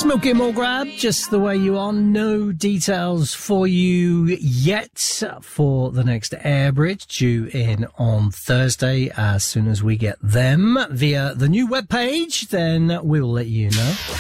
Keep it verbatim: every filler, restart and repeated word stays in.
Smokey Morgrab, just the way you are. No details for you yet for the next Air Bridge, due in on Thursday. As soon as we get them via the new webpage, then we will let you know.